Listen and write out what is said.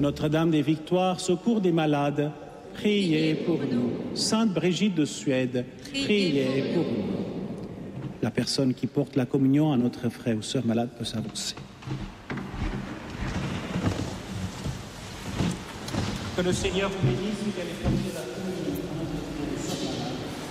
Notre-Dame des Victoires, secours des malades, priez pour nous. Sainte Brigitte de Suède, priez pour nous. La personne qui porte la communion à notre frère ou sœur malade peut s'avancer. Que le Seigneur vous bénisse et qu'elle est